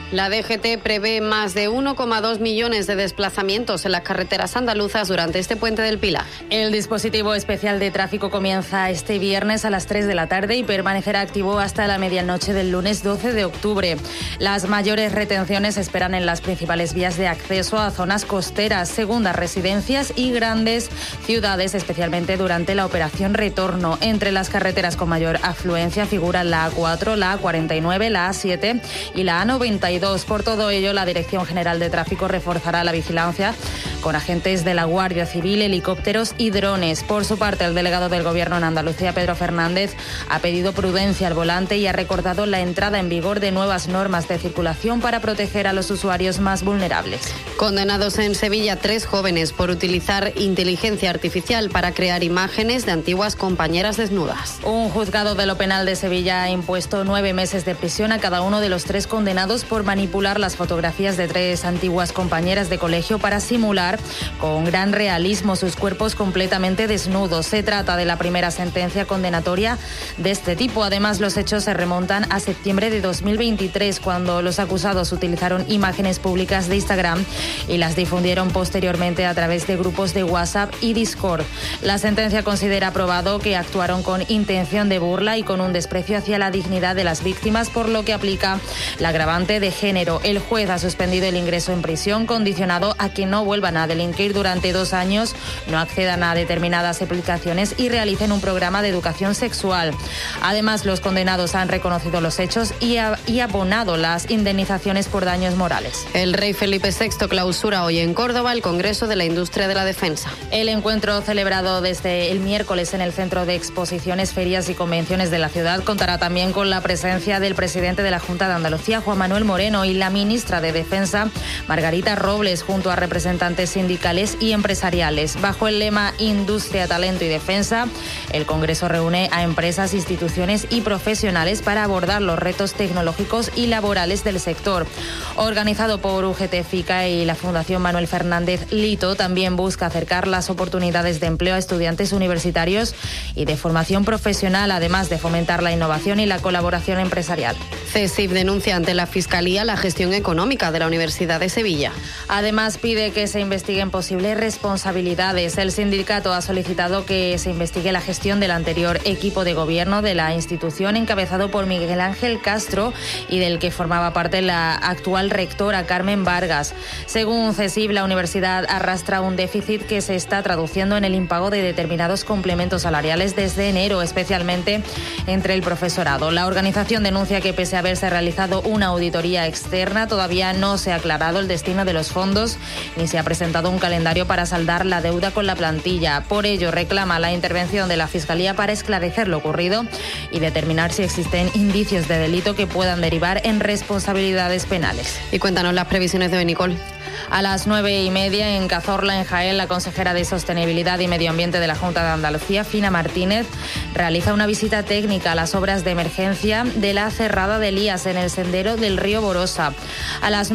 La DGT prevé más de 1,2 millones de desplazamientos en las carreteras andaluzas durante este puente del Pilar. El dispositivo especial de tráfico comienza este viernes a las 3 de la tarde y permanecerá activo hasta la medianoche del lunes 12 de octubre. Las mayores retenciones se esperan en las principales vías de acceso a zonas costeras, segundas residencias y grandes ciudades, especialmente durante la operación retorno. Entre las carreteras con mayor afluencia figuran la A4, la A49, la A7 y la A92. Por todo ello, la Dirección General de Tráfico reforzará la vigilancia con agentes de la Guardia Civil, helicópteros y drones. Por su parte, el delegado del Gobierno en Andalucía, Pedro Fernández, ha pedido prudencia al volante y ha recordado la entrada en vigor de nuevas normas de circulación para proteger a los usuarios más vulnerables. Condenados en Sevilla 3 jóvenes por utilizar inteligencia artificial para crear imágenes de antiguas compañeras desnudas. Un juzgado de lo penal de Sevilla ha impuesto 9 meses de prisión a cada uno de los 3 condenados por manipular las fotografías de 3 antiguas compañeras de colegio para simular con gran realismo sus cuerpos completamente desnudos. Se trata de la primera sentencia condenatoria de este tipo. Además, los hechos se remontan a septiembre de 2023, cuando los acusados utilizaron imágenes públicas de Instagram y las difundieron posteriormente a través de grupos de WhatsApp y Discord. La sentencia considera probado que actuaron con intención de burla y con un desprecio hacia la dignidad de las víctimas, por lo que aplica la agravante de género. El juez ha suspendido el ingreso en prisión, condicionado a que no vuelvan a delinquir durante 2 años, no accedan a determinadas aplicaciones y realicen un programa de educación sexual. Además, los condenados han reconocido los hechos y abonado las indemnizaciones por daños morales. El rey Felipe VI clausura hoy en Córdoba el Congreso de la Industria de la Defensa. El encuentro, celebrado desde el miércoles en el Centro de Exposiciones, Ferias y Convenciones de la ciudad, contará también con la presencia del presidente de la Junta de Andalucía, Juan Manuel Moreno, y la ministra de Defensa, Margarita Robles, junto a representantes sindicales y empresariales. Bajo el lema Industria, Talento y Defensa, el Congreso reúne a empresas, instituciones y profesionales para abordar los retos tecnológicos y laborales del sector. Organizado por UGT FICA y la Fundación Manuel Fernández Lito, también busca acercar las oportunidades de empleo a estudiantes universitarios y de formación profesional, además de fomentar la innovación y la colaboración empresarial. CESIF denuncia ante la Fiscalía la gestión económica de la Universidad de Sevilla. Además, pide que se investiguen posibles responsabilidades. El sindicato ha solicitado que se investigue la gestión del anterior equipo de gobierno de la institución, encabezado por Miguel Ángel Castro, y del que formaba parte la actual rectora Carmen Vargas. Según CESIF, la universidad arrastra un déficit que se está traduciendo en el impago de determinados complementos salariales desde enero, especialmente entre el profesorado. La organización denuncia que, pese a haberse realizado una auditoría externa, todavía no se ha aclarado el destino de los fondos ni se ha presentado un calendario para saldar la deuda con la plantilla. Por ello, reclama la intervención de la Fiscalía para esclarecer lo ocurrido y determinar si existen indicios de delito que puedan derivar en responsabilidades penales. Y cuéntanos las previsiones de hoy, Nicole. A las 9:30 en Cazorla, en Jaén, la consejera de Sostenibilidad y Medio Ambiente de la Junta de Andalucía, Fina Martínez, realiza una visita técnica a las obras de emergencia de la cerrada de Elías en el sendero del río Borosa. A las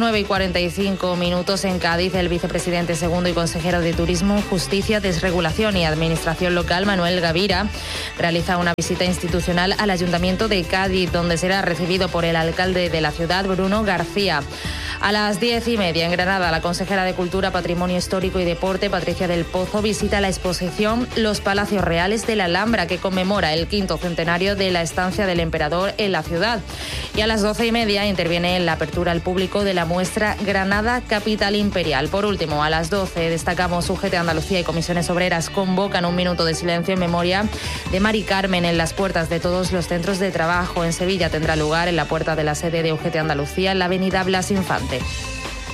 9:45 en Cádiz, el vicepresidente segundo y consejero de Turismo, Justicia, Desregulación y Administración Local, Manuel Gavira, realiza una visita institucional al Ayuntamiento de Cádiz, donde será recibido por el alcalde de la ciudad, Bruno García. A las 10:30 en Granada, la consejera de Cultura, Patrimonio Histórico y Deporte, Patricia del Pozo, visita la exposición Los Palacios Reales de la Alhambra, que conmemora el 5º centenario de la estancia del emperador en la ciudad. Y a las 12:30 interviene en la apertura al público de la muestra Granada Capital Imperial. Por último, a las 12 destacamos UGT Andalucía y Comisiones Obreras convocan un minuto de silencio en memoria de Mari Carmen en las puertas de todos los centros de trabajo. En Sevilla tendrá lugar en la puerta de la sede de UGT Andalucía, en la avenida Blas Infante.